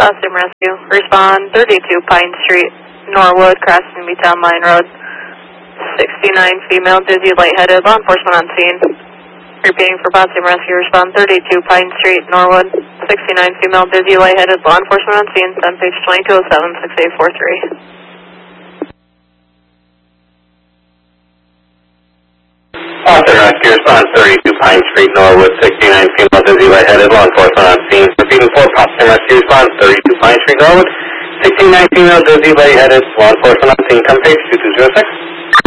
Boston Rescue. Respond 32 Pine Street, Norwood, crossing Newtown Line Road. 69 female, dizzy, lightheaded, law enforcement on scene. Repeating for Boston Rescue. Respond 32 Pine Street, Norwood. 69 female, dizzy, lightheaded, law enforcement on scene. Send page 2207, 6843. Boston Rescue, respond 32 Pine Street, Norwood, 69 female, dizzy, lightheaded, law enforcement on scene. Repeating for Boston Rescue, respond 32 Pine Street, Norwood, 69 female, dizzy, lightheaded, law enforcement on scene. Come page 2206.